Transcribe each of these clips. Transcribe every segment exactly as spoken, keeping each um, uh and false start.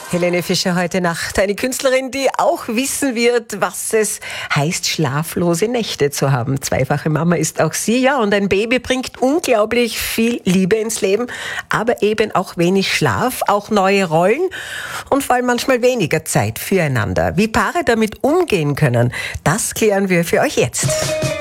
Helene Fischer heute Nacht, eine Künstlerin, die auch wissen wird, was es heißt, schlaflose Nächte zu haben. Zweifache Mama ist auch sie, ja, und ein Baby bringt unglaublich viel Liebe ins Leben, aber eben auch wenig Schlaf, auch neue Rollen und vor allem manchmal weniger Zeit füreinander. Wie Paare damit umgehen können, das klären wir für euch jetzt.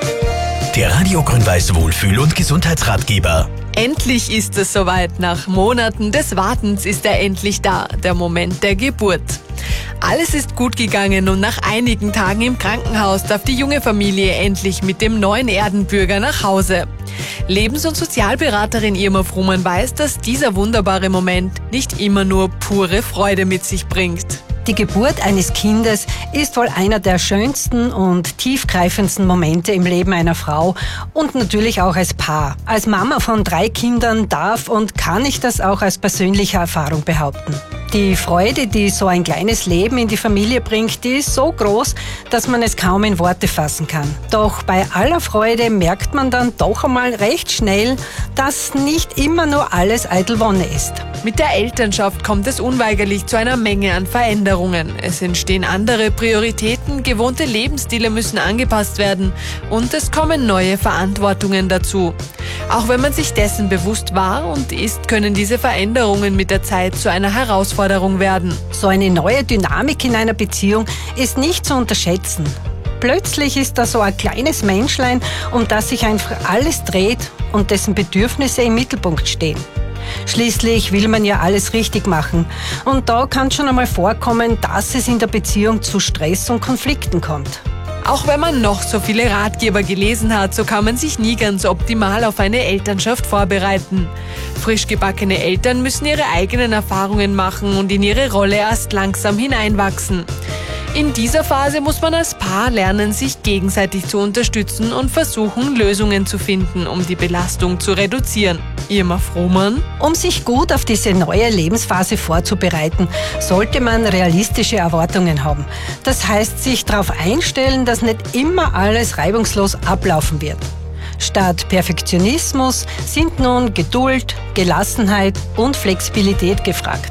Der Radio Grün-Weiß Wohlfühl- und Gesundheitsratgeber. Endlich ist es soweit. Nach Monaten des Wartens ist er endlich da, der Moment der Geburt. Alles ist gut gegangen und nach einigen Tagen im Krankenhaus darf die junge Familie endlich mit dem neuen Erdenbürger nach Hause. Lebens- und Sozialberaterin Irma Frumann weiß, dass dieser wunderbare Moment nicht immer nur pure Freude mit sich bringt. Die Geburt eines Kindes ist wohl einer der schönsten und tiefgreifendsten Momente im Leben einer Frau und natürlich auch als Paar. Als Mama von drei Kindern darf und kann ich das auch aus persönlicher Erfahrung behaupten. Die Freude, die so ein kleines Leben in die Familie bringt, die ist so groß, dass man es kaum in Worte fassen kann. Doch bei aller Freude merkt man dann doch einmal recht schnell, dass nicht immer nur alles eitel Wonne ist. Mit der Elternschaft kommt es unweigerlich zu einer Menge an Veränderungen. Es entstehen andere Prioritäten, gewohnte Lebensstile müssen angepasst werden und es kommen neue Verantwortungen dazu. Auch wenn man sich dessen bewusst war und ist, können diese Veränderungen mit der Zeit zu einer Herausforderung werden. So eine neue Dynamik in einer Beziehung ist nicht zu unterschätzen. Plötzlich ist da so ein kleines Menschlein, um das sich einfach alles dreht und dessen Bedürfnisse im Mittelpunkt stehen. Schließlich will man ja alles richtig machen. Und da kann schon einmal vorkommen, dass es in der Beziehung zu Stress und Konflikten kommt. Auch wenn man noch so viele Ratgeber gelesen hat, so kann man sich nie ganz optimal auf eine Elternschaft vorbereiten. Frisch gebackene Eltern müssen ihre eigenen Erfahrungen machen und in ihre Rolle erst langsam hineinwachsen. In dieser Phase muss man als Paar lernen, sich gegenseitig zu unterstützen und versuchen, Lösungen zu finden, um die Belastung zu reduzieren. Irma Frumann. Um sich gut auf diese neue Lebensphase vorzubereiten, sollte man realistische Erwartungen haben. Das heißt, sich darauf einstellen, dass nicht immer alles reibungslos ablaufen wird. Statt Perfektionismus sind nun Geduld, Gelassenheit und Flexibilität gefragt.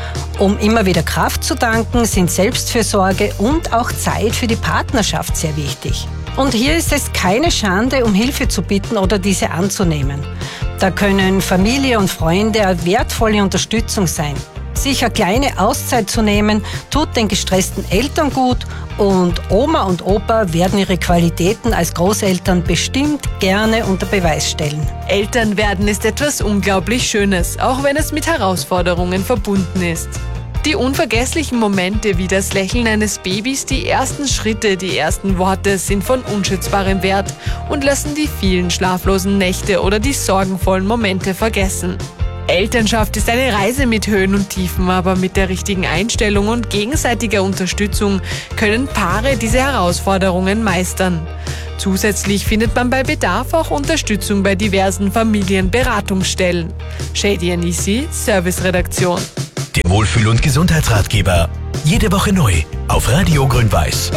Um immer wieder Kraft zu tanken, sind Selbstfürsorge und auch Zeit für die Partnerschaft sehr wichtig. Und hier ist es keine Schande, um Hilfe zu bitten oder diese anzunehmen. Da können Familie und Freunde eine wertvolle Unterstützung sein. Sich eine kleine Auszeit zu nehmen, tut den gestressten Eltern gut und Oma und Opa werden ihre Qualitäten als Großeltern bestimmt gerne unter Beweis stellen. Eltern werden ist etwas unglaublich Schönes, auch wenn es mit Herausforderungen verbunden ist. Die unvergesslichen Momente wie das Lächeln eines Babys, die ersten Schritte, die ersten Worte sind von unschätzbarem Wert und lassen die vielen schlaflosen Nächte oder die sorgenvollen Momente vergessen. Elternschaft ist eine Reise mit Höhen und Tiefen, aber mit der richtigen Einstellung und gegenseitiger Unterstützung können Paare diese Herausforderungen meistern. Zusätzlich findet man bei Bedarf auch Unterstützung bei diversen Familienberatungsstellen. Shady Anissi, Serviceredaktion. Der Wohlfühl- und Gesundheitsratgeber. Jede Woche neu auf Radio Grün-Weiß.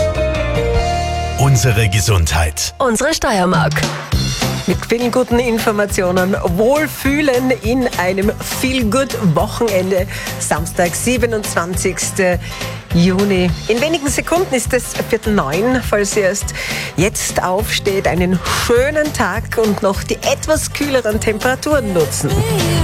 Unsere Gesundheit. Unsere Steiermark. Mit vielen guten Informationen. Wohlfühlen in einem Feel-Good-Wochenende. Samstag, siebenundzwanzigsten Juni. In wenigen Sekunden ist es Viertel neun, falls ihr erst jetzt aufsteht. Einen schönen Tag und noch die etwas kühleren Temperaturen nutzen.